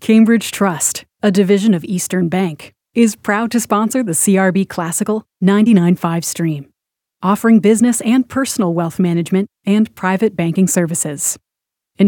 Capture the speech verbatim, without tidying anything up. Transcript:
Cambridge Trust, a division of Eastern Bank, is proud to sponsor the C R B Classical ninety-nine point five stream, offering business and personal wealth management and private banking services.